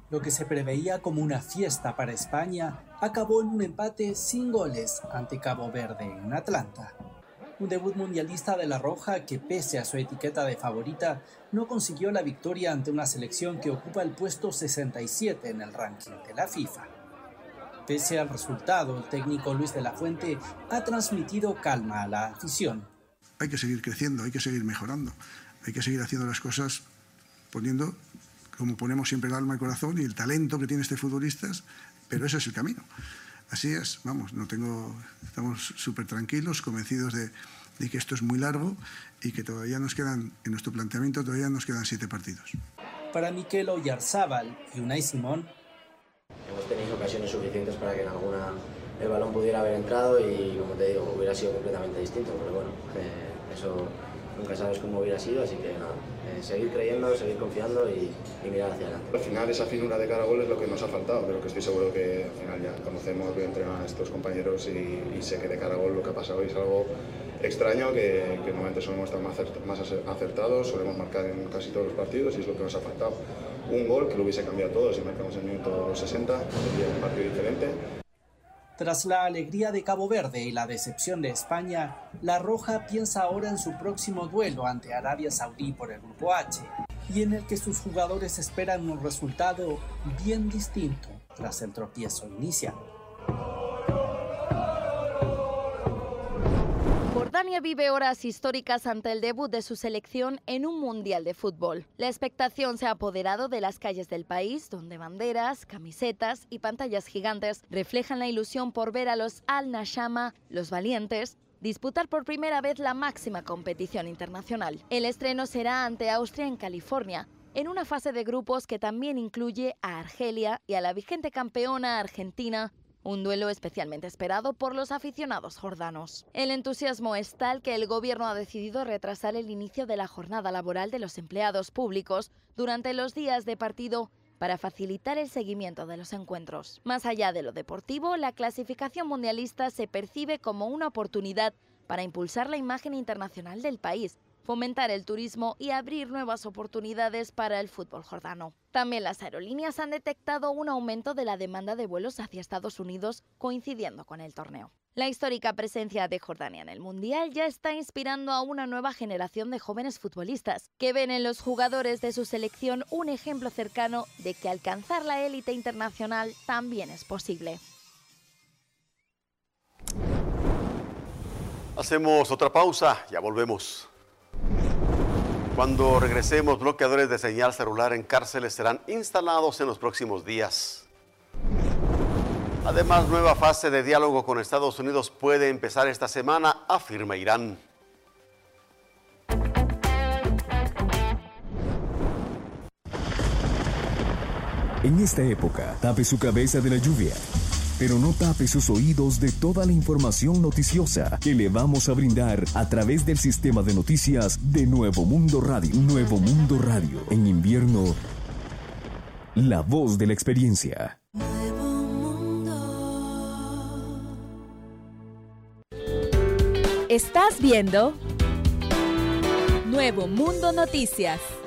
Lo que se preveía como una fiesta para España acabó en un empate sin goles ante Cabo Verde en Atlanta. Un debut mundialista de La Roja que, pese a su etiqueta de favorita, no consiguió la victoria ante una selección que ocupa el puesto 67 en el ranking de la FIFA. Pese al resultado, el técnico Luis de la Fuente ha transmitido calma a la afición. Hay que seguir creciendo, hay que seguir mejorando, hay que seguir haciendo las cosas poniendo, como ponemos siempre, el alma y el corazón y el talento que tiene este futbolista, pero ese es el camino. Así es, vamos, estamos súper tranquilos, convencidos de que esto es muy largo y que todavía nos quedan, en nuestro planteamiento, todavía nos quedan 7 partidos. Para Mikel Oyarzábal y Unai Simón, hemos tenido ocasiones suficientes para que en alguna el balón pudiera haber entrado y, como te digo, hubiera sido completamente distinto, pero bueno, eso nunca sabes cómo hubiera sido, así que nada, seguir creyendo, seguir confiando y mirar hacia adelante. Al final esa finura de cara a gol es lo que nos ha faltado, pero que estoy seguro que al final ya conocemos, voy a entrenar a estos compañeros y sé que de cara a gol lo que ha pasado hoy es algo extraño, que normalmente solemos estar más acertados, solemos marcar en casi todos los partidos y es lo que nos ha faltado. Un gol que lo hubiese cambiado todo, si marcamos en el minuto 60, sería un partido diferente. Tras la alegría de Cabo Verde y la decepción de España, La Roja piensa ahora en su próximo duelo ante Arabia Saudí por el Grupo H, y en el que sus jugadores esperan un resultado bien distinto tras el tropiezo inicial. Jordania vive horas históricas ante el debut de su selección en un mundial de fútbol. La expectación se ha apoderado de las calles del país, donde banderas, camisetas y pantallas gigantes reflejan la ilusión por ver a los Al-Nashama, los valientes, disputar por primera vez la máxima competición internacional. El estreno será ante Austria en California, en una fase de grupos que también incluye a Argelia y a la vigente campeona Argentina. Un duelo especialmente esperado por los aficionados jordanos. El entusiasmo es tal que el gobierno ha decidido retrasar el inicio de la jornada laboral de los empleados públicos durante los días de partido para facilitar el seguimiento de los encuentros. Más allá de lo deportivo, la clasificación mundialista se percibe como una oportunidad para impulsar la imagen internacional del país, fomentar el turismo y abrir nuevas oportunidades para el fútbol jordano. También las aerolíneas han detectado un aumento de la demanda de vuelos hacia Estados Unidos, coincidiendo con el torneo. La histórica presencia de Jordania en el Mundial ya está inspirando a una nueva generación de jóvenes futbolistas, que ven en los jugadores de su selección un ejemplo cercano de que alcanzar la élite internacional también es posible. Hacemos otra pausa, ya volvemos. Cuando regresemos, bloqueadores de señal celular en cárceles serán instalados en los próximos días. Además, nueva fase de diálogo con Estados Unidos puede empezar esta semana, afirma Irán. En esta época, tape su cabeza de la lluvia, pero no tape sus oídos de toda la información noticiosa que le vamos a brindar a través del sistema de noticias de Nuevo Mundo Radio. Nuevo Mundo Radio. En invierno, la voz de la experiencia. Nuevo Mundo. Estás viendo Nuevo Mundo Noticias.